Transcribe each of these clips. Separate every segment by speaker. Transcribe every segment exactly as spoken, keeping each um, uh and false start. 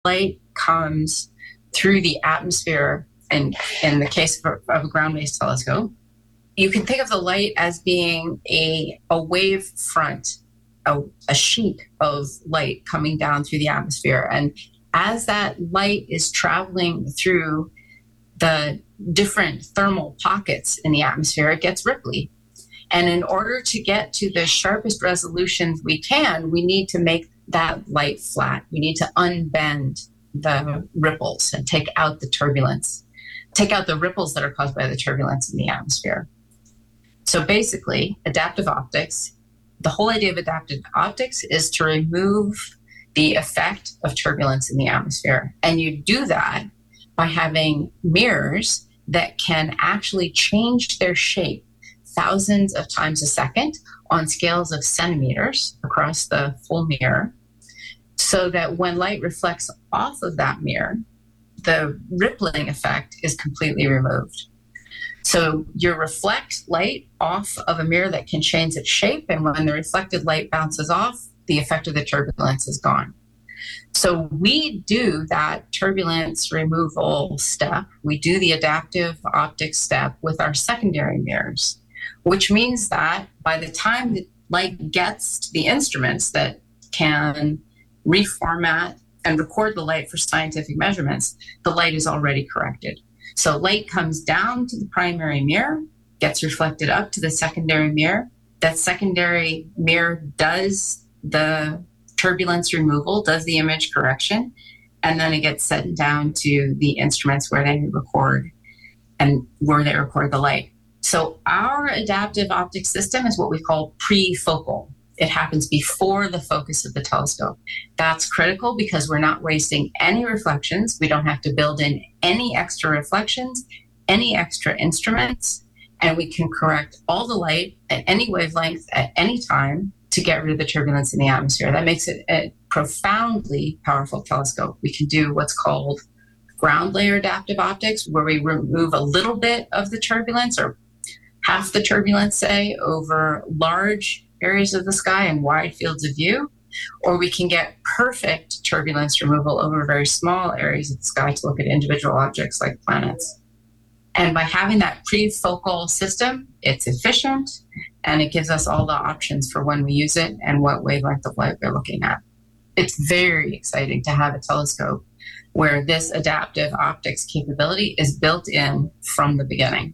Speaker 1: light comes through the atmosphere, and in the case of a, of a ground-based telescope, you can think of the light as being a, a wave front, a, a sheet of light coming down through the atmosphere. And as that light is traveling through the different thermal pockets in the atmosphere, it gets ripply. And in order to get to the sharpest resolutions we can, we need to make that light flat. We need to unbend the ripples and take out the turbulence, take out the ripples that are caused by the turbulence in the atmosphere. So basically, adaptive optics, the whole idea of adaptive optics is to remove the effect of turbulence in the atmosphere. And you do that by having mirrors that can actually change their shape thousands of times a second on scales of centimeters across the full mirror, so that when light reflects off of that mirror, the rippling effect is completely removed. So you reflect light off of a mirror that can change its shape, and when the reflected light bounces off, the effect of the turbulence is gone. So we do that turbulence removal step. We do the adaptive optics step with our secondary mirrors, which means that by the time the light gets to the instruments that can reformat and record the light for scientific measurements, the light is already corrected. So light comes down to the primary mirror, gets reflected up to the secondary mirror. That secondary mirror does the turbulence removal, does the image correction, and then it gets sent down to the instruments where they record and where they record the light. So our adaptive optics system is what we call prefocal. It happens before the focus of the telescope. That's critical because we're not wasting any reflections. We don't have to build in any extra reflections, any extra instruments, and we can correct all the light at any wavelength at any time to get rid of the turbulence in the atmosphere. That makes it a profoundly powerful telescope. We can do what's called ground layer adaptive optics, where we remove a little bit of the turbulence, or half the turbulence, say, over large areas of the sky and wide fields of view, or we can get perfect turbulence removal over very small areas of the sky to look at individual objects like planets. And by having that prefocal system, it's efficient, and it gives us all the options for when we use it and what wavelength of light we're looking at. It's very exciting to have a telescope where this adaptive optics capability is built in from the beginning.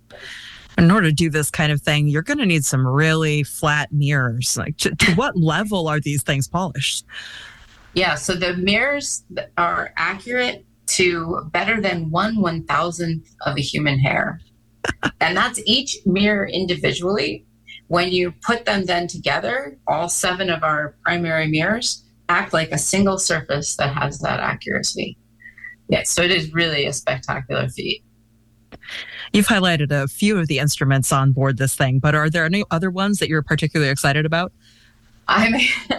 Speaker 2: In order to do this kind of thing, you're going to need some really flat mirrors. Like, to, to what level are these things polished?
Speaker 1: Yeah, so the mirrors are accurate to better than one one thousandth of a human hair. And that's each mirror individually. When you put them then together, all seven of our primary mirrors act like a single surface that has that accuracy. Yeah, so it is really a spectacular feat.
Speaker 2: You've highlighted a few of the instruments on board this thing, but are there any other ones that you're particularly excited about?
Speaker 1: I'm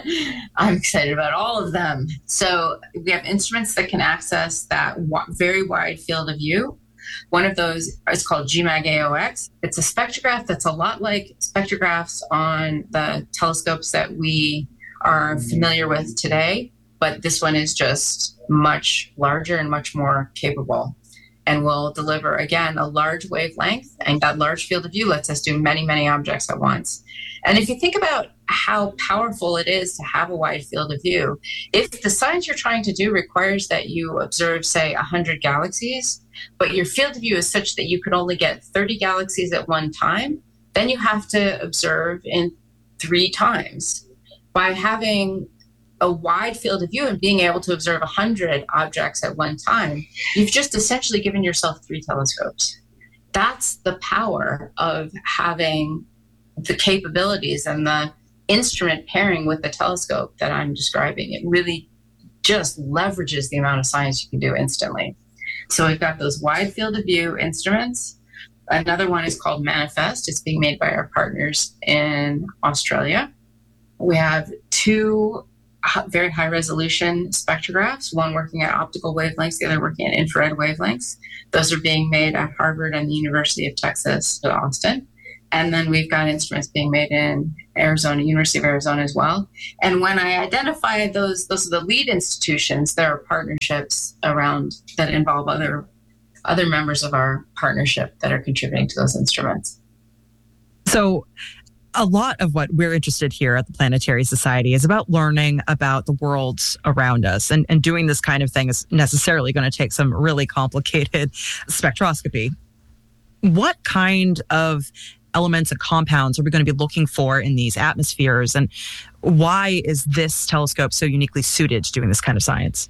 Speaker 1: I'm excited about all of them. So we have instruments that can access that w- very wide field of view. One of those is called G MAG A O X. It's a spectrograph that's a lot like spectrographs on the telescopes that we are familiar with today, but this one is just much larger and much more capable, and will deliver, again, a large wavelength, and that large field of view lets us do many, many objects at once. And if you think about how powerful it is to have a wide field of view, if the science you're trying to do requires that you observe, say, one hundred galaxies, but your field of view is such that you could only get thirty galaxies at one time, then you have to observe in three times. By having a wide field of view and being able to observe one hundred objects at one time, you've just essentially given yourself three telescopes. That's the power of having the capabilities and the instrument pairing with the telescope that I'm describing. It really just leverages the amount of science you can do instantly. So we've got those wide field of view instruments. Another one is called Manifest. It's being made by our partners in Australia. We have two very high resolution spectrographs, one working at optical wavelengths, the other working at infrared wavelengths. Those are being made at Harvard and the University of Texas at Austin. And then we've got instruments being made in Arizona, University of Arizona as well. And when I identify those, those are the lead institutions, there are partnerships around that involve other other members of our partnership that are contributing to those instruments.
Speaker 2: So a lot of what we're interested here at the Planetary Society is about learning about the world around us. And, and doing this kind of thing is necessarily going to take some really complicated spectroscopy. What kind of elements and compounds are we going to be looking for in these atmospheres? And why is this telescope so uniquely suited to doing this kind of science?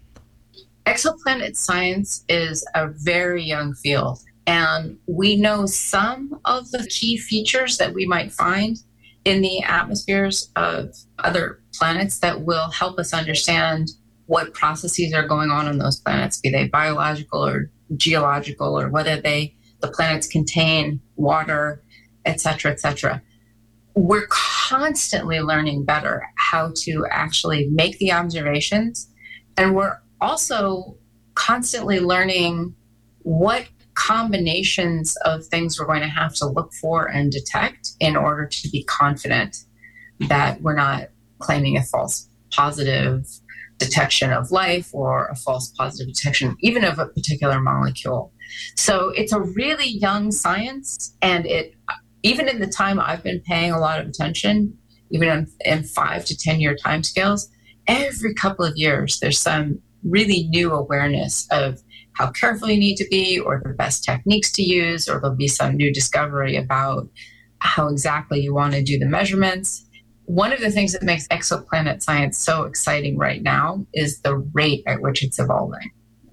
Speaker 1: Exoplanet science is a very young field, and we know some of the key features that we might find in the atmospheres of other planets that will help us understand what processes are going on on those planets, be they biological or geological, or whether they the planets contain water, et cetera, et cetera. We're constantly learning better how to actually make the observations, and we're also constantly learning what combinations of things we're going to have to look for and detect in order to be confident that we're not claiming a false positive detection of life or a false positive detection even of a particular molecule. So it's a really young science, and it even in the time I've been paying a lot of attention, even in, in five to ten year timescales, every couple of years there's some really new awareness of how careful you need to be, or the best techniques to use, or there'll be some new discovery about how exactly you want to do the measurements. One of the things that makes exoplanet science so exciting right now is the rate at which it's evolving.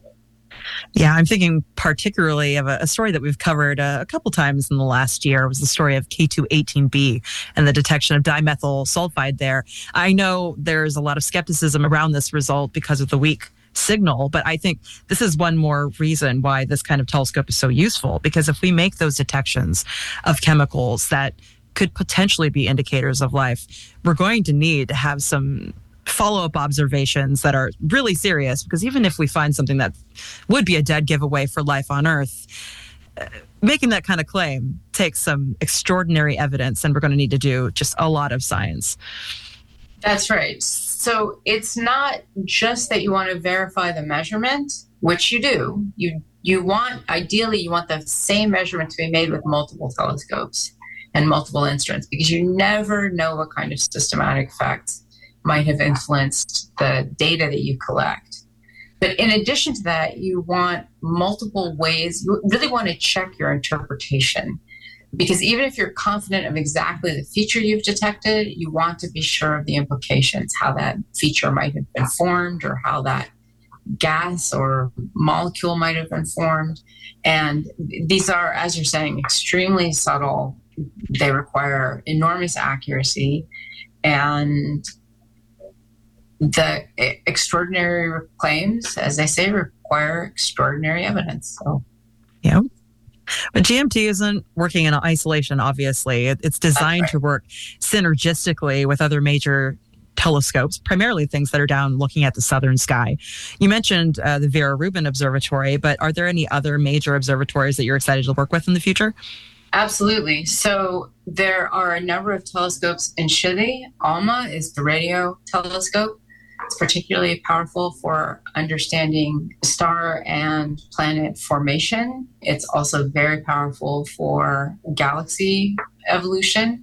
Speaker 2: Yeah, I'm thinking particularly of a, a story that we've covered a, a couple times in the last year. It was the story of K two eighteen b and the detection of dimethyl sulfide there. I know there's a lot of skepticism around this result because of the weak signal, but I think this is one more reason why this kind of telescope is so useful, because if we make those detections of chemicals that could potentially be indicators of life, we're going to need to have some follow-up observations that are really serious, because even if we find something that would be a dead giveaway for life on Earth, uh, making that kind of claim takes some extraordinary evidence, and we're going to need to do just a lot of science.
Speaker 1: That's right. So it's not just that you want to verify the measurement, which you do. You you want, ideally, you want the same measurement to be made with multiple telescopes and multiple instruments, because you never know what kind of systematic effects might have influenced the data that you collect. But in addition to that, you want multiple ways. You really want to check your interpretation, because even if you're confident of exactly the feature you've detected, you want to be sure of the implications, how that feature might have been formed, or how that gas or molecule might have been formed. And these are, as you're saying, extremely subtle. They require enormous accuracy, and the extraordinary claims, as they say, require extraordinary evidence. So,
Speaker 2: yeah. But G M T isn't working in isolation, obviously. It, it's designed right. to work synergistically with other major telescopes, primarily things that are down looking at the southern sky. You mentioned uh, the Vera Rubin Observatory, but are there any other major observatories that you're excited to work with in the future?
Speaker 1: Absolutely. So there are a number of telescopes in Chile. ALMA is the radio telescope. It's particularly powerful for understanding star and planet formation. It's also very powerful for galaxy evolution.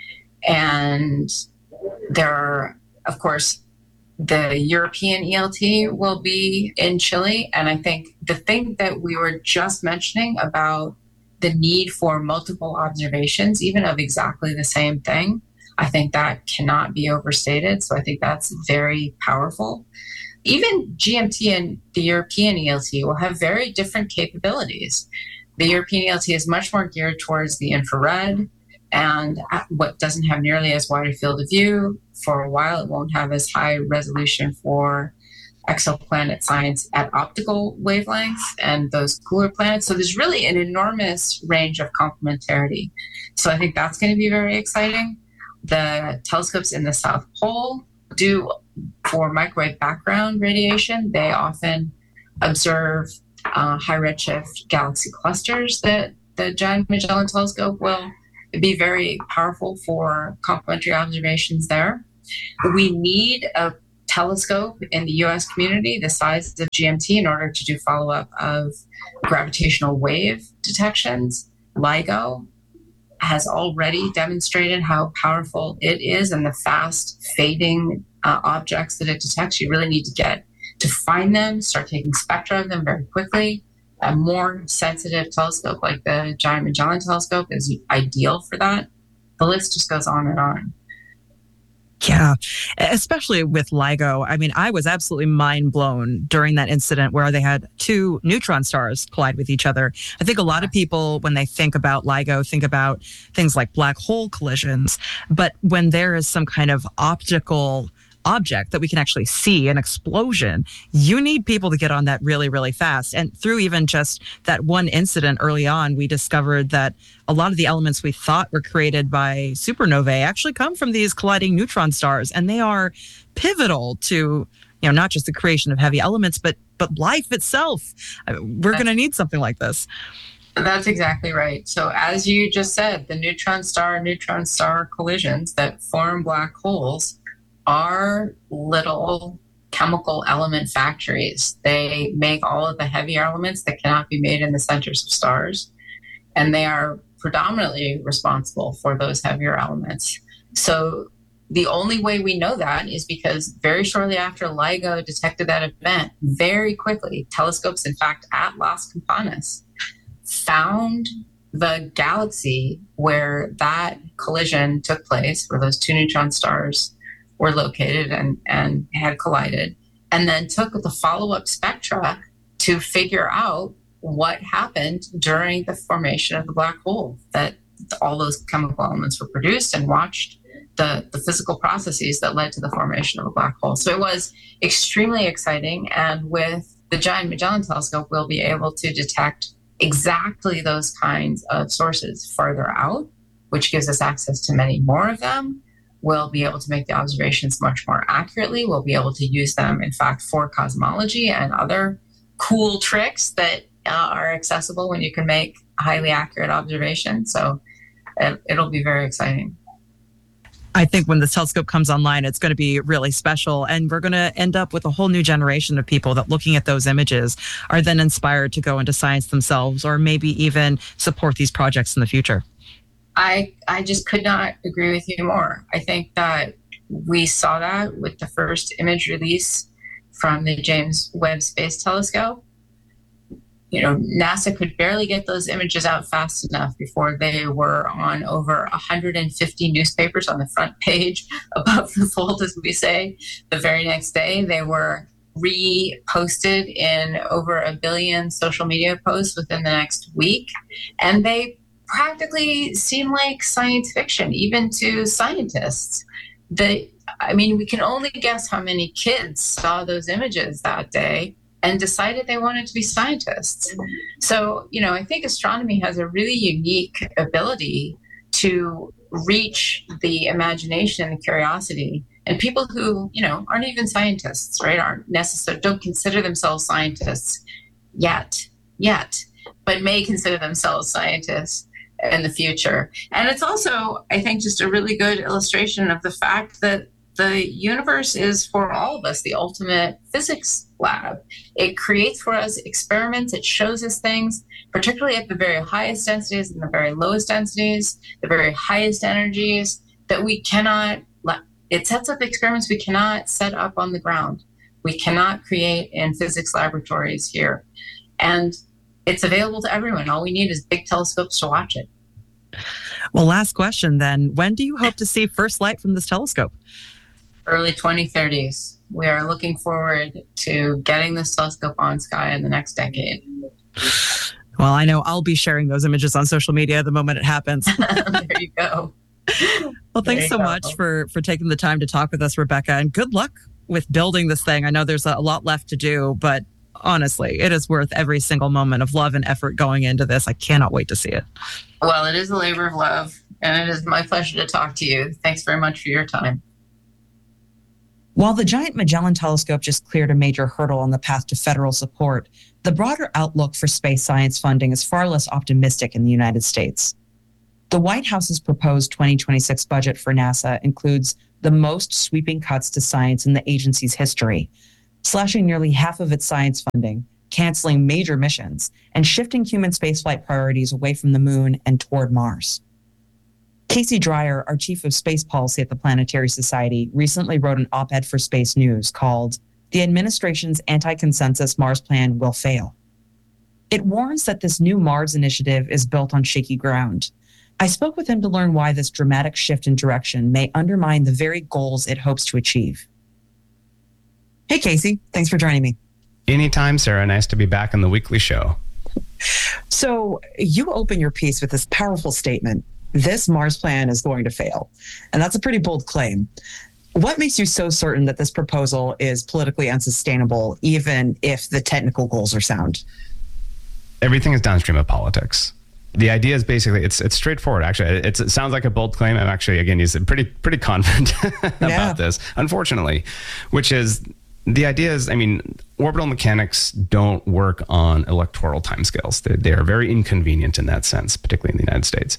Speaker 1: And there are, of course, the European E L T will be in Chile. And I think the thing that we were just mentioning about the need for multiple observations, even of exactly the same thing, I think that cannot be overstated. So I think that's very powerful. Even G M T and the European E L T will have very different capabilities. The European E L T is much more geared towards the infrared, and what doesn't have nearly as wide a field of view. For a while, it won't have as high resolution for exoplanet science at optical wavelengths and those cooler planets. So there's really an enormous range of complementarity. So I think that's going to be very exciting. The telescopes in the South Pole do, for microwave background radiation, they often observe uh, high redshift galaxy clusters that the Giant Magellan Telescope will It'd be very powerful for complementary observations there. We need a telescope in the U S community the size of G M T in order to do follow-up of gravitational wave detections. LIGO has already demonstrated how powerful it is and the fast fading uh, objects that it detects. You really need to get to find them, start taking spectra of them very quickly. A more sensitive telescope like the Giant Magellan Telescope is ideal for that. The list just goes on and on.
Speaker 2: Yeah, especially with LIGO. I mean, I was absolutely mind blown during that incident where they had two neutron stars collide with each other. I think a lot of people, when they think about LIGO, think about things like black hole collisions. But when there is some kind of optical object that we can actually see, an explosion, you need people to get on that really, really fast. And through even just that one incident early on, we discovered that a lot of the elements we thought were created by supernovae actually come from these colliding neutron stars. And they are pivotal to, you know, not just the creation of heavy elements, but but life itself. We're going to need something like this.
Speaker 1: That's exactly right. So as you just said, the neutron star, neutron star collisions that form black holes are little chemical element factories. They make all of the heavy elements that cannot be made in the centers of stars, and they are predominantly responsible for those heavier elements. So the only way we know that is because very shortly after LIGO detected that event, very quickly, telescopes, in fact, at Las Campanas, found the galaxy where that collision took place, where those two neutron stars were located and, and had collided, and then took the follow-up spectra to figure out what happened during the formation of the black hole, that all those chemical elements were produced, and watched the, the physical processes that led to the formation of a black hole. So it was extremely exciting. And with the Giant Magellan Telescope, we'll be able to detect exactly those kinds of sources farther out, which gives us access to many more of them. We'll be able to make the observations much more accurately. We'll be able to use them, in fact, for cosmology and other cool tricks that uh, are accessible when you can make highly accurate observations. So it, it'll be very exciting.
Speaker 2: I think when the telescope comes online, it's going to be really special. And we're going to end up with a whole new generation of people that, looking at those images, are then inspired to go into science themselves, or maybe even support these projects in the future.
Speaker 1: I I just could not agree with you more. I think that we saw that with the first image release from the James Webb Space Telescope. You know, NASA could barely get those images out fast enough before they were on over one hundred fifty newspapers on the front page, above the fold, as we say. The very next day, they were reposted in over a billion social media posts within the next week. And they practically seem like science fiction, even to scientists. The, I mean, we can only guess how many kids saw those images that day and decided they wanted to be scientists. So, you know, I think astronomy has a really unique ability to reach the imagination and curiosity. And people who, you know, aren't even scientists, right, aren't necessarily, don't consider themselves scientists yet, yet, but may consider themselves scientists in the future. And it's also, I think, just a really good illustration of the fact that the universe is, for all of us, the ultimate physics lab. It creates for us experiments. It shows us things, particularly at the very highest densities and the very lowest densities, the very highest energies, that we cannot, it sets up experiments we cannot set up on the ground. We cannot create in physics laboratories here. And it's available to everyone. All we need is big telescopes to watch it.
Speaker 2: Well, last question then. When do you hope to see first light from this telescope?
Speaker 1: Early twenty thirties. We are looking forward to getting this telescope on sky in the next decade.
Speaker 2: Well, I know I'll be sharing those images on social media the moment it happens.
Speaker 1: There you go.
Speaker 2: Well, thanks so go. much for, for taking the time to talk with us, Rebecca, and good luck with building this thing. I know there's a lot left to do, but honestly, it is worth every single moment of love and effort going into this. I cannot wait to see it.
Speaker 1: Well, it is a labor of love, and it is my pleasure to talk to you. Thanks very much for your time.
Speaker 2: While the Giant Magellan Telescope just cleared a major hurdle on the path to federal support, the broader outlook for space science funding is far less optimistic in the United States. The White House's proposed twenty twenty-six budget for NASA includes the most sweeping cuts to science in the agency's history, slashing nearly half of its science funding, canceling major missions, and shifting human spaceflight priorities away from the moon and toward Mars. Casey Dreyer, our chief of space policy at the Planetary Society, recently wrote an op-ed for Space News called "The Administration's Anti-Consensus Mars Plan Will Fail." It warns that this new Mars initiative is built on shaky ground. I spoke with him to learn why this dramatic shift in direction may undermine the very goals it hopes to achieve. Hey, Casey. Thanks for joining me.
Speaker 3: Anytime, Sarah. Nice to be back on the weekly show.
Speaker 2: So you open your piece with this powerful statement: this Mars plan is going to fail. And that's a pretty bold claim. What makes you so certain that this proposal is politically unsustainable, even if the technical goals are sound?
Speaker 3: Everything is downstream of politics. The idea is basically, it's it's straightforward, actually. It's, it sounds like a bold claim. I'm actually, again, he's pretty, pretty confident about yeah. this, unfortunately, which is, the idea is, I mean, orbital mechanics don't work on electoral timescales. They, they are very inconvenient in that sense, particularly in the United States.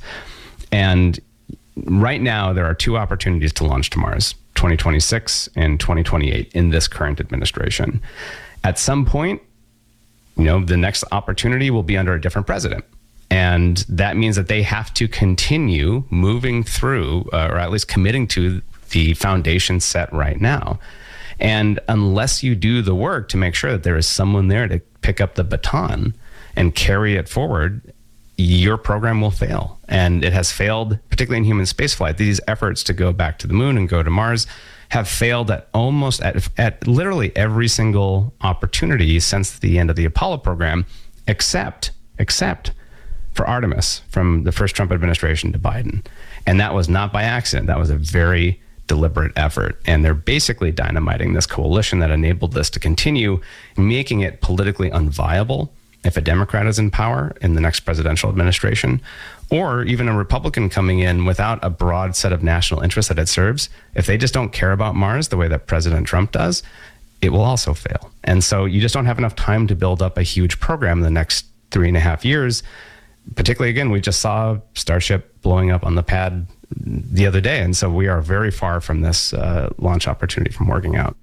Speaker 3: And right now, there are two opportunities to launch to Mars, twenty twenty-six and twenty twenty-eight, in this current administration. At some point, you know, the next opportunity will be under a different president. And that means that they have to continue moving through, uh, or at least committing to the foundation set right now. And unless you do the work to make sure that there is someone there to pick up the baton and carry it forward, your program will fail. And it has failed, particularly in human spaceflight. These efforts to go back to the moon and go to Mars have failed at almost at, at literally every single opportunity since the end of the Apollo program, except, except for Artemis from the first Trump administration to Biden. And that was not by accident. That was a very deliberate effort. And they're basically dynamiting this coalition that enabled this to continue, making it politically unviable if a Democrat is in power in the next presidential administration, or even a Republican coming in without a broad set of national interests that it serves. If they just don't care about Mars the way that President Trump does, it will also fail. And so you just don't have enough time to build up a huge program in the next three and a half years. Particularly, again, we just saw Starship blowing up on the pad the other day. And so we are very far from this uh, launch opportunity from working out.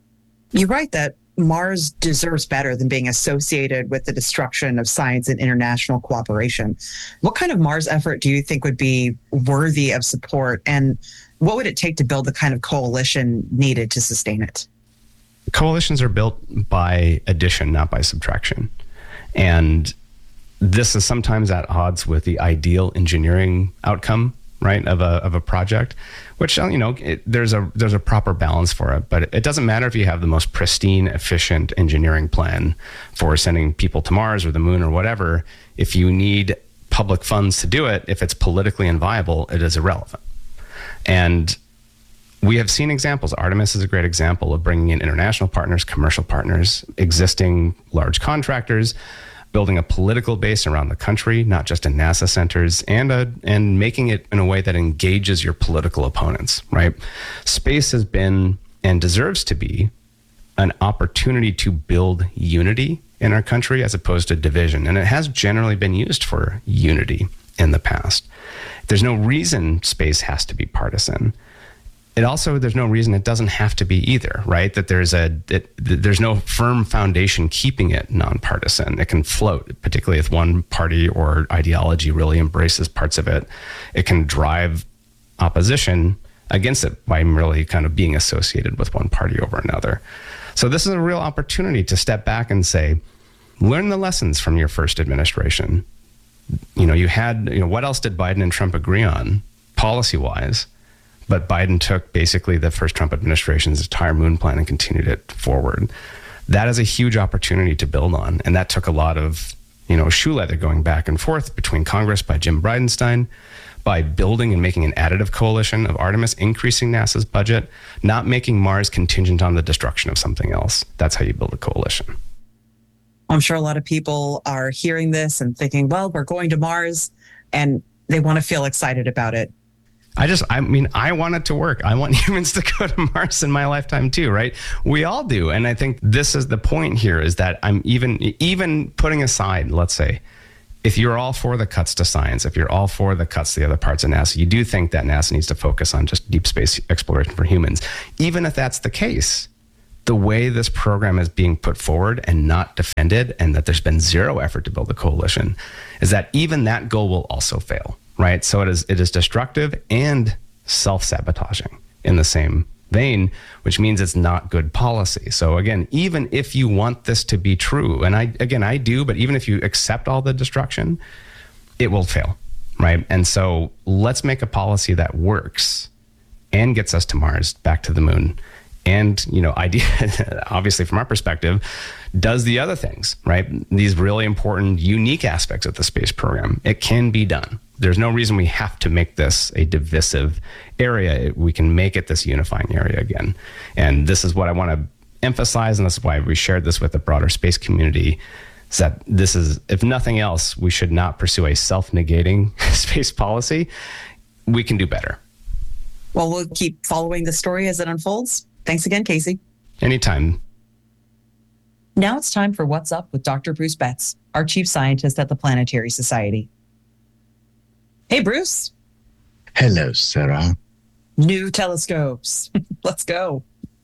Speaker 2: You write that Mars deserves better than being associated with the destruction of science and international cooperation. What kind of Mars effort do you think would be worthy of support? And what would it take to build the kind of coalition needed to sustain it?
Speaker 3: Coalitions are built by addition, not by subtraction. And this is sometimes at odds with the ideal engineering outcome, right, of a of a project, which, you know, it, there's a there's a proper balance for it. But it doesn't matter if you have the most pristine, efficient engineering plan for sending people to Mars or the moon or whatever. If you need public funds to do it, if it's politically inviable, it is irrelevant. And we have seen examples. Artemis is a great example of bringing in international partners, commercial partners, existing large contractors, building a political base around the country, not just in NASA centers, and a, and making it in a way that engages your political opponents, right? Space has been and deserves to be an opportunity to build unity in our country as opposed to division. And it has generally been used for unity in the past. There's no reason space has to be partisan. It also, there's no reason it doesn't have to be either, right? That there's a, it, there's no firm foundation keeping it nonpartisan. It can float, particularly if one party or ideology really embraces parts of it. It can drive opposition against it by really kind of being associated with one party over another. So this is a real opportunity to step back and say, learn the lessons from your first administration. You know, you had, you know, what else did Biden and Trump agree on policy-wise? But Biden took basically the first Trump administration's entire moon plan and continued it forward. That is a huge opportunity to build on. And that took a lot of, you know, shoe leather going back and forth between Congress by Jim Bridenstine, by building and making an additive coalition of Artemis, increasing NASA's budget, not making Mars contingent on the destruction of something else. That's how you build a coalition.
Speaker 2: I'm sure a lot of people are hearing this and thinking, well, we're going to Mars, and they want to feel excited about it.
Speaker 3: I just, I mean, I want it to work. I want humans to go to Mars in my lifetime too, right? We all do. And I think this is the point here, is that I'm even, even putting aside, let's say, if you're all for the cuts to science, if you're all for the cuts to the other parts of NASA, you do think that NASA needs to focus on just deep space exploration for humans. Even if that's the case, the way this program is being put forward and not defended, and that there's been zero effort to build a coalition, is that even that goal will also fail, right? So it is it is destructive and self-sabotaging in the same vein, which means it's not good policy. So again, even if you want this to be true, and I again I do, but even if you accept all the destruction, it will fail, right? And so let's make a policy that works and gets us to Mars, back to the moon, and you know, idea obviously from our perspective, does the other things, right? These really important, unique aspects of the space program. It can be done. There's no reason we have to make this a divisive area. We can make it this unifying area again. And this is what I want to emphasize, and this is why we shared this with the broader space community, is that this is, if nothing else, we should not pursue a self-negating space policy. We can do better.
Speaker 2: Well, we'll keep following the story as it unfolds. Thanks again, Casey.
Speaker 3: Anytime.
Speaker 2: Now it's time for What's Up with Doctor Bruce Betts, our chief scientist at the Planetary Society. Hey, Bruce.
Speaker 4: Hello, Sarah.
Speaker 2: New telescopes. Let's go.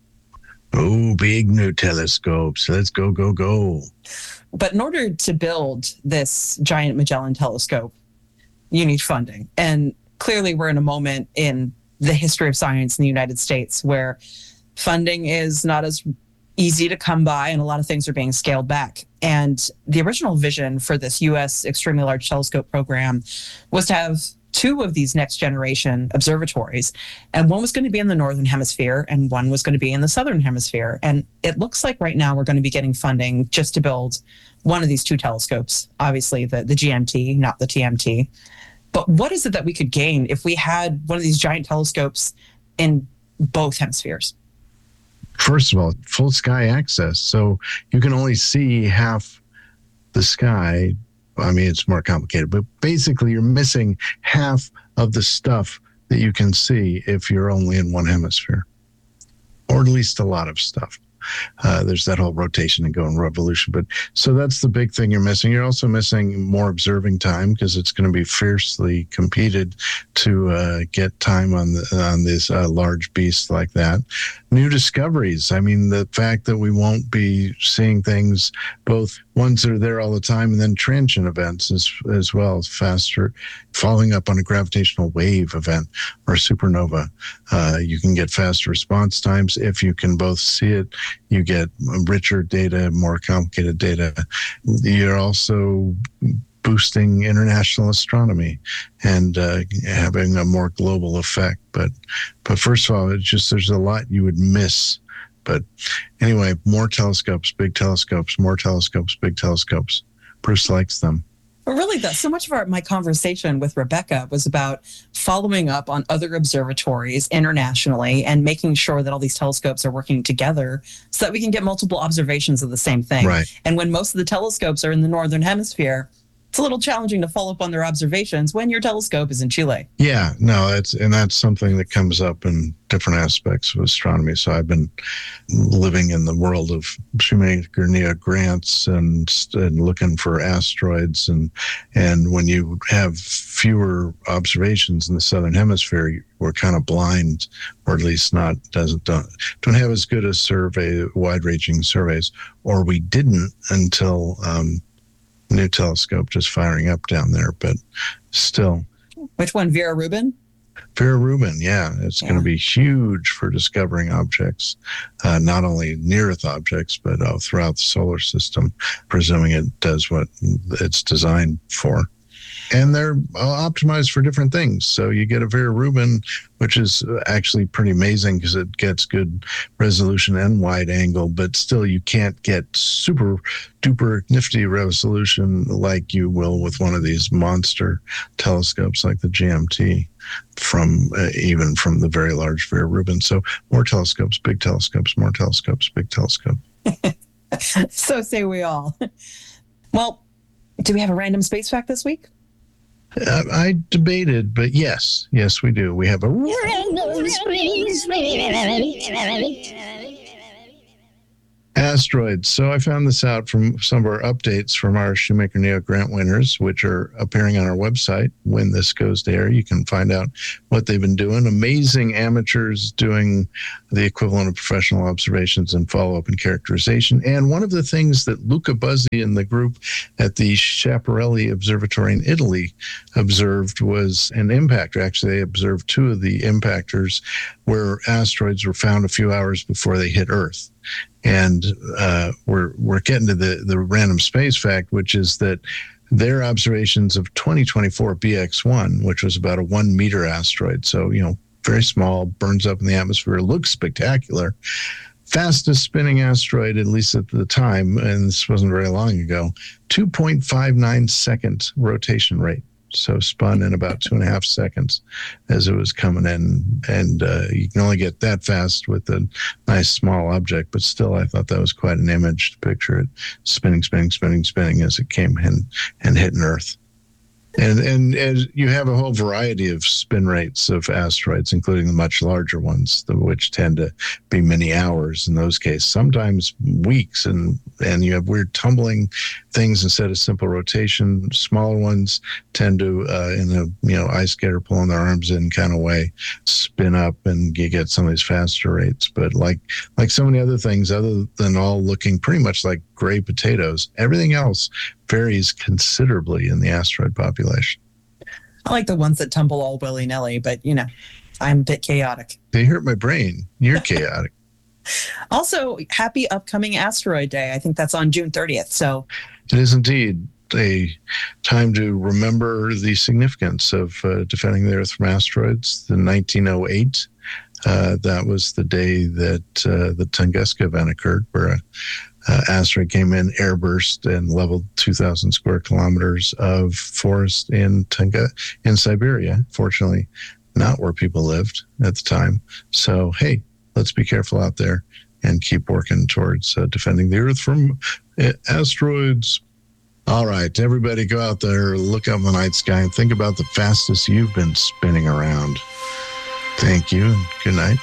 Speaker 4: Oh, big new telescopes. Let's go, go, go.
Speaker 2: But in order to build this giant Magellan telescope, you need funding. And clearly we're in a moment in the history of science in the United States where funding is not as easy to come by, and a lot of things are being scaled back. And the original vision for this U S Extremely Large Telescope program was to have two of these next generation observatories. And one was going to be in the Northern Hemisphere and one was going to be in the Southern Hemisphere. And it looks like right now we're going to be getting funding just to build one of these two telescopes, obviously the, the G M T, not the T M T. But what is it that we could gain if we had one of these giant telescopes in both hemispheres?
Speaker 4: First of all, full sky access. So you can only see half the sky. I mean, it's more complicated, but basically you're missing half of the stuff that you can see if you're only in one hemisphere, or at least a lot of stuff. Uh, there's that whole rotation and go and revolution. But so that's the big thing you're missing. You're also missing more observing time because it's going to be fiercely competed to uh, get time on the, on this uh, large beast like that. New discoveries. I mean, the fact that we won't be seeing things, both ones that are there all the time and then transient events as, as well as faster, following up on a gravitational wave event or supernova. Uh, you can get faster response times if you can both see it. You get richer data, more complicated data. You're also boosting international astronomy and uh, having a more global effect. But, but first of all, it's just there's a lot you would miss. But anyway, more telescopes, big telescopes, more telescopes, big telescopes. Bruce likes them.
Speaker 2: But really, that so much of our, my conversation with Rebecca was about following up on other observatories internationally and making sure that all these telescopes are working together so that we can get multiple observations of the same thing.
Speaker 4: Right.
Speaker 2: And when most of the telescopes are in the Northern Hemisphere, it's a little challenging to follow up on their observations when your telescope is in Chile.
Speaker 4: Yeah, no, it's and that's something that comes up in different aspects of astronomy. So I've been living in the world of Shoemaker-Neo grants and, and looking for asteroids, and and when you have fewer observations in the Southern Hemisphere, we're kind of blind, or at least not doesn't don't, don't have as good a survey, wide-ranging surveys, or we didn't until. Um, New telescope just firing up down there, but still.
Speaker 2: Which one, Vera Rubin?
Speaker 4: Vera Rubin, yeah. It's yeah. going to be huge for discovering objects, uh, not only near-Earth objects, but uh, throughout the solar system, presuming it does what it's designed for. And they're optimized for different things. So you get a Vera Rubin, which is actually pretty amazing because it gets good resolution and wide angle, but still you can't get super duper nifty resolution like you will with one of these monster telescopes like the G M T from uh, even from the very large Vera Rubin. So more telescopes, big telescopes, more telescopes, big telescope.
Speaker 2: So say we all. Well, do we have a random space fact this week?
Speaker 4: Uh, I debated, but yes, yes, we do. We have a Asteroids. So I found this out from some of our updates from our Shoemaker Neo grant winners, which are appearing on our website when this goes to air. You can find out what they've been doing. Amazing amateurs doing the equivalent of professional observations and follow-up and characterization. And one of the things that Luca Buzzi and the group at the Schiaparelli Observatory in Italy observed was an impactor. Actually, they observed two of the impactors where asteroids were found a few hours before they hit Earth. And uh, we're we're getting to the, the random space fact, which is that their observations of twenty twenty-four B X one, which was about a one meter asteroid, so, you know, very small, burns up in the atmosphere, looks spectacular. Fastest spinning asteroid, at least at the time, and this wasn't very long ago, two point five nine second rotation rate. So spun in about two and a half seconds as it was coming in. And uh, you can only get that fast with a nice small object, but still I thought that was quite an image to picture it spinning, spinning, spinning, spinning as it came in and hitting Earth. And, and and you have a whole variety of spin rates of asteroids, including the much larger ones, the, which tend to be many hours in those cases, sometimes weeks. And, and you have weird tumbling things instead of simple rotation. Smaller ones tend to, uh, in a you know ice skater pulling their arms in kind of way, spin up, and you get some of these faster rates. But like like so many other things, other than all looking pretty much like gray potatoes, everything else varies considerably in the asteroid population.
Speaker 2: I like the ones that tumble all willy-nilly, but, you know, I'm a bit chaotic.
Speaker 4: They hurt my brain. You're chaotic.
Speaker 2: Also, happy upcoming Asteroid Day. I think that's on June thirtieth. So
Speaker 4: it is indeed a time to remember the significance of uh, defending the Earth from asteroids. In nineteen oh eight, uh, that was the day that uh, the Tunguska event occurred, where a Uh, asteroid came in, airburst, and leveled two thousand square kilometers of forest in Tunga in Siberia. Fortunately, not where people lived at the time. So, hey, let's be careful out there and keep working towards uh, defending the Earth from uh, asteroids. All right, everybody go out there, look up the night sky, and think about the fastest you've been spinning around. Thank you, and good night.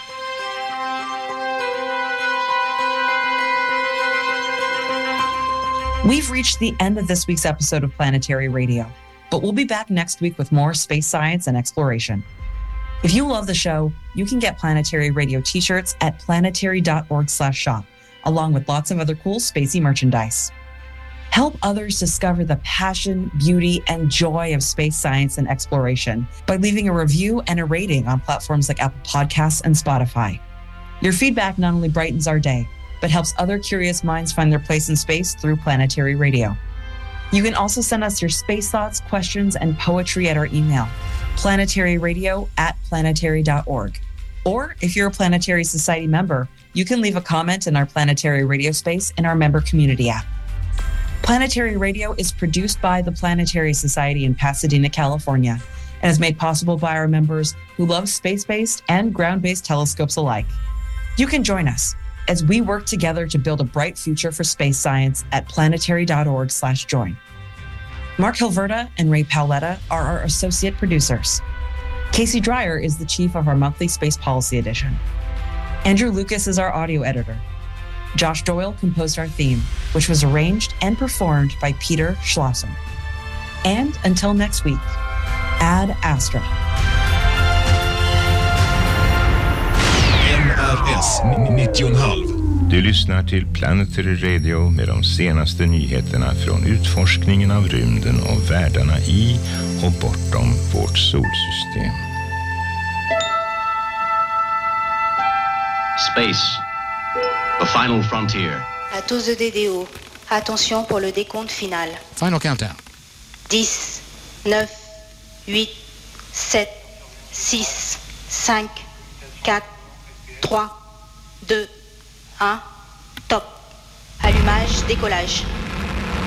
Speaker 2: we've reached the end of this week's episode of Planetary Radio, but we'll be back next week with more space science and exploration. If you love the show, you can get Planetary Radio t-shirts at planetary.org slash shop, along with lots of other cool spacey merchandise. Help others discover the passion, beauty, and joy of space science and exploration by leaving a review and a rating on platforms like Apple Podcasts and Spotify. Your feedback not only brightens our day, but helps other curious minds find their place in space through Planetary Radio. You can also send us your space thoughts, questions, and poetry at our email, planetaryradio at planetary dot org. Or if you're a Planetary Society member, you can leave a comment in our Planetary Radio space in our member community app. Planetary Radio is produced by the Planetary Society in Pasadena, California, and is made possible by our members who love space-based and ground-based telescopes alike. You can join us as we work together to build a bright future for space science at planetary.org slash join. Mark Hilverda and Ray Paoletta are our associate producers. Casey Dreyer is the chief of our monthly Space Policy Edition. Andrew Lucas is our audio editor. Josh Doyle composed our theme, which was arranged and performed by Peter Schlosser. And until next week, Ad Astra.
Speaker 5: N R S nittio komma fem. Du lyssnar till Planetary Radio med de senaste nyheterna från utforskningen av rymden och världarna i och bortom vårt solsystem.
Speaker 6: Space, the final frontier.
Speaker 7: À tous de D D O, attention pour le décompte final.
Speaker 8: Final countdown.
Speaker 7: dix, neuf, huit, sept, six, cinq, quatre, trois, deux, un, top. Allumage, décollage.